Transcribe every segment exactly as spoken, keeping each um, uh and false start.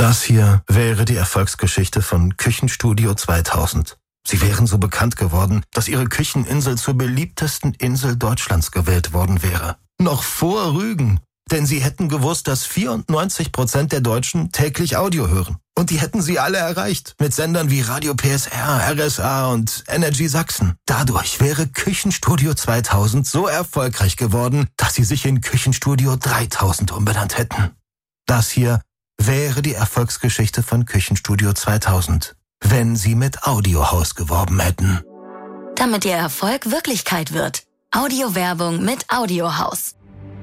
Das hier wäre die Erfolgsgeschichte von Küchenstudio zweitausend. Sie wären so bekannt geworden, dass ihre Kücheninsel zur beliebtesten Insel Deutschlands gewählt worden wäre. Noch vor Rügen. Denn sie hätten gewusst, dass vierundneunzig Prozent der Deutschen täglich Audio hören. Und die hätten sie alle erreicht. Mit Sendern wie Radio P S R, R S A und Energy Sachsen. Dadurch wäre Küchenstudio zweitausend so erfolgreich geworden, dass sie sich in Küchenstudio dreitausend umbenannt hätten. Das hier wäre die Erfolgsgeschichte von Küchenstudio zweitausend, wenn sie mit Audiohaus geworben hätten. Damit ihr Erfolg Wirklichkeit wird. Audiowerbung mit Audiohaus.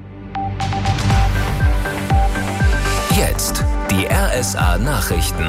Jetzt die R S A-Nachrichten.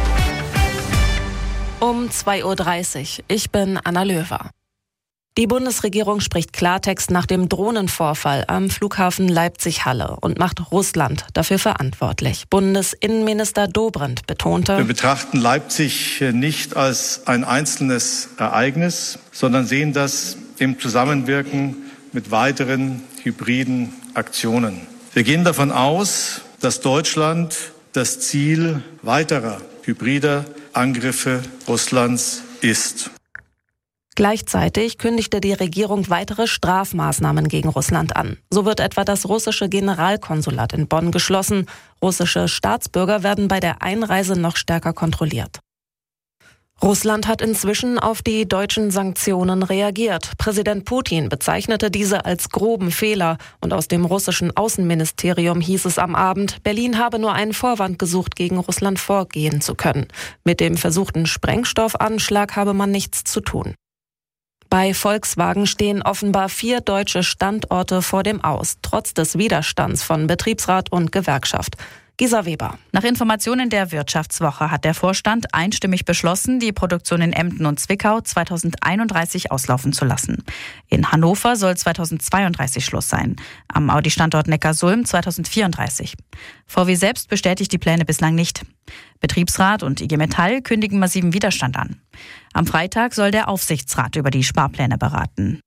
Um zwei Uhr dreißig. Ich bin Anna Löwer. Die Bundesregierung spricht Klartext nach dem Drohnenvorfall am Flughafen Leipzig-Halle und macht Russland dafür verantwortlich. Bundesinnenminister Dobrindt betonte: Wir betrachten Leipzig nicht als ein einzelnes Ereignis, sondern sehen das im Zusammenwirken mit weiteren hybriden Aktionen. Wir gehen davon aus, dass Deutschland das Ziel weiterer hybrider Angriffe Russlands ist. Gleichzeitig kündigte die Regierung weitere Strafmaßnahmen gegen Russland an. So wird etwa das russische Generalkonsulat in Bonn geschlossen. Russische Staatsbürger werden bei der Einreise noch stärker kontrolliert. Russland hat inzwischen auf die deutschen Sanktionen reagiert. Präsident Putin bezeichnete diese als groben Fehler. Und aus dem russischen Außenministerium hieß es am Abend, Berlin habe nur einen Vorwand gesucht, gegen Russland vorgehen zu können. Mit dem versuchten Sprengstoffanschlag habe man nichts zu tun. Bei Volkswagen stehen offenbar vier deutsche Standorte vor dem Aus, trotz des Widerstands von Betriebsrat und Gewerkschaft. Gisa Weber. Nach Informationen der Wirtschaftswoche hat der Vorstand einstimmig beschlossen, die Produktion in Emden und Zwickau zweitausendeinunddreißig auslaufen zu lassen. In Hannover soll zweitausendzweiunddreißig Schluss sein, am Audi-Standort Neckarsulm zweitausendvierunddreißig. V W selbst bestätigt die Pläne bislang nicht. Betriebsrat und I G Metall kündigen massiven Widerstand an. Am Freitag soll der Aufsichtsrat über die Sparpläne beraten.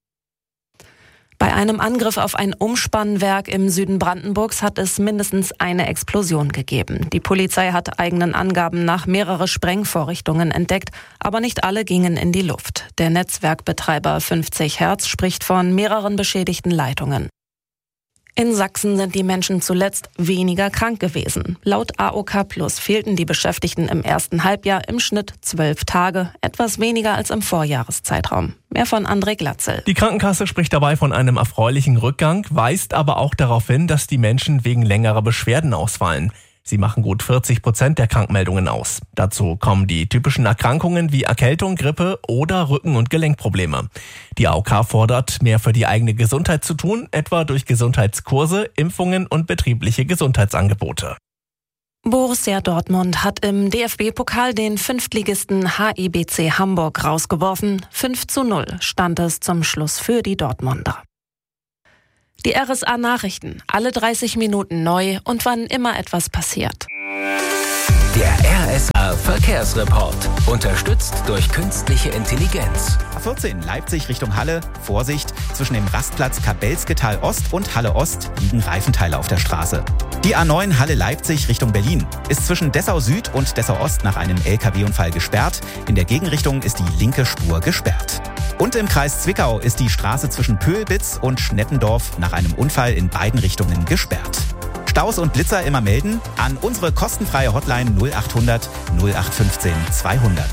Bei einem Angriff auf ein Umspannwerk im Süden Brandenburgs hat es mindestens eine Explosion gegeben. Die Polizei hat eigenen Angaben nach mehrere Sprengvorrichtungen entdeckt, aber nicht alle gingen in die Luft. Der Netzwerkbetreiber fünfzig Hertz spricht von mehreren beschädigten Leitungen. In Sachsen sind die Menschen zuletzt weniger krank gewesen. Laut A O K Plus fehlten die Beschäftigten im ersten Halbjahr im Schnitt zwölf Tage, etwas weniger als im Vorjahreszeitraum. Mehr von André Glatzel. Die Krankenkasse spricht dabei von einem erfreulichen Rückgang, weist aber auch darauf hin, dass die Menschen wegen längerer Beschwerden ausfallen. Sie machen gut vierzig Prozent der Krankmeldungen aus. Dazu kommen die typischen Erkrankungen wie Erkältung, Grippe oder Rücken- und Gelenkprobleme. Die A O K fordert, mehr für die eigene Gesundheit zu tun, etwa durch Gesundheitskurse, Impfungen und betriebliche Gesundheitsangebote. Borussia Dortmund hat im D F B-Pokal den Fünftligisten H I B C Hamburg rausgeworfen. fünf zu null stand es zum Schluss für die Dortmunder. Die R S A-Nachrichten, alle dreißig Minuten neu und wann immer etwas passiert. Der R S A-Verkehrsreport, unterstützt durch künstliche Intelligenz. A vierzehn Leipzig Richtung Halle, Vorsicht, zwischen dem Rastplatz Kabelsketal Ost und Halle Ost liegen Reifenteile auf der Straße. Die A neun Halle Leipzig Richtung Berlin ist zwischen Dessau Süd und Dessau Ost nach einem L K W-Unfall gesperrt. In der Gegenrichtung ist die linke Spur gesperrt. Und im Kreis Zwickau ist die Straße zwischen Pöhlbitz und Schnettendorf nach einem Unfall in beiden Richtungen gesperrt. Staus und Blitzer immer melden an unsere kostenfreie Hotline null achthundert null acht fünfzehn zweihundert.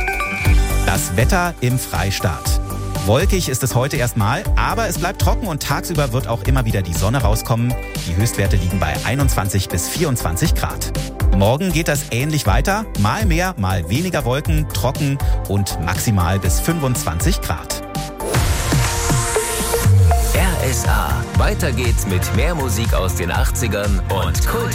Das Wetter im Freistaat. Wolkig ist es heute erstmal, aber es bleibt trocken und tagsüber wird auch immer wieder die Sonne rauskommen. Die Höchstwerte liegen bei einundzwanzig bis vierundzwanzig Grad. Morgen geht das ähnlich weiter, mal mehr, mal weniger Wolken, trocken und maximal bis fünfundzwanzig Grad. R S A. Weiter geht's mit mehr Musik aus den achtzigern und Kult.